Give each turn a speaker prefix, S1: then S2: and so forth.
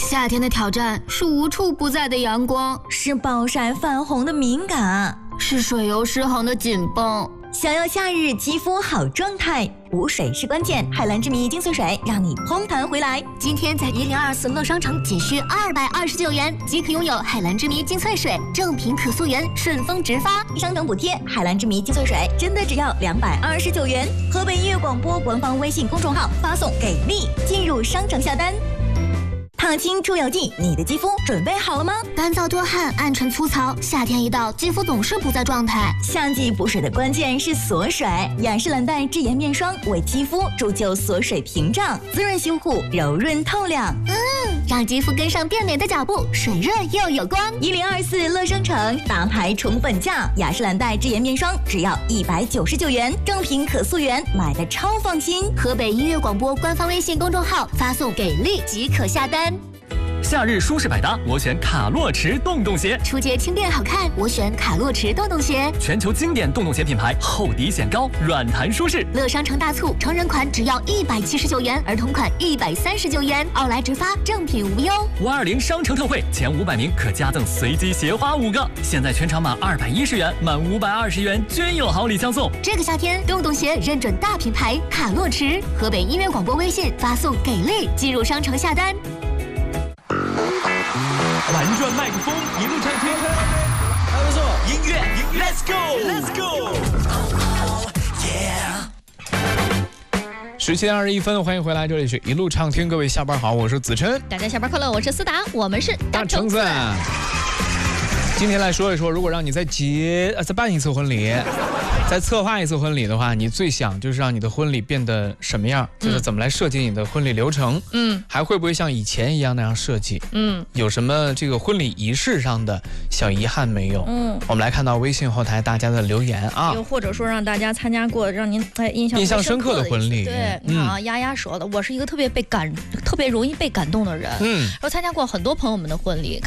S1: 夏天的挑战是无处不在的阳光，
S2: 是暴晒泛红的敏感，
S1: 是水油失衡的紧绷。
S2: 想要夏日肌肤好状态，补水是关键。海蓝之谜精粹水让你嘭弹回来。
S3: 今天在1024乐商城仅需229元即可拥有海蓝之谜精粹水，正品可溯源，顺丰直发，
S2: 商城补贴。海蓝之谜精粹水真的只要229元。河北音乐广播官方微信公众号发送给力，进入商城下单。烫青出油剂，你的肌肤准备好了吗？
S3: 干燥多汗、暗沉粗糙，夏天一到，肌肤总是不在状态。
S2: 夏季补水的关键是锁水，雅诗兰黛智颜面霜为肌肤铸就锁水屏障，滋润修护，柔润透亮。
S3: 让肌肤跟上变美的脚步，水润又有光。
S2: 1024乐商城大牌宠本价，雅诗兰黛智颜面霜只要199元，正品可溯源，买的超放心。
S3: 河北音乐广播官方微信公众号发送给力即可下单。
S4: 夏日舒适百搭，我选卡洛驰洞洞鞋。
S3: 出街轻便好看，我选卡洛驰洞洞鞋。
S4: 全球经典洞洞鞋品牌，厚底显高，软弹舒适。
S3: 乐商城大促，成人款只要179元，儿童款139元，奥莱直发，正品无忧。
S4: 520商城特惠，前500名可加赠随机鞋花5个。现在全场满210元，满520元均有好礼相送。
S3: 这个夏天，洞洞鞋认准大品牌卡洛驰。河北音乐广播微信发送给力，进入商城下单。
S5: 玩转麦克风，一路畅听。还不错，音乐 ，Let's go，Let's go。17点21分，欢迎回来，这里是一路畅听，各位下班好，我是子琛。
S6: 大家下班快乐，我是思达，我们是
S5: 大橙子。今天来说一说，如果让你再办一次婚礼，再策划一次婚礼的话，你最想就是让你的婚礼变得什么样？就是怎么来设计你的婚礼流程？还会不会像以前一样那样设计？有什么这个婚礼仪式上的小遗憾没有？我们来看到微信后台大家的留言啊，
S6: 又或者说让大家参加过让您印象深刻的
S5: 婚礼。
S6: 对，丫丫说的，我是一个特别容易被感动的人。然后参加过很多朋友们的婚礼，